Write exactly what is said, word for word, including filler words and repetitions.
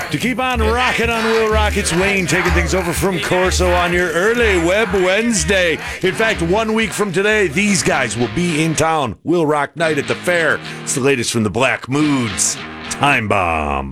To keep on rocking on Will Rock, it's Wayne taking things over from Corso on your early Web Wednesday. In fact, one week from today, these guys will be in town. Will Rock Night at the fair. It's the latest from the Black Moods. Time Bomb.